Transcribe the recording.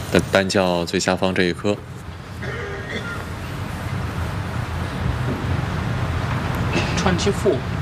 的单轿最下方这一颗。 川崎富。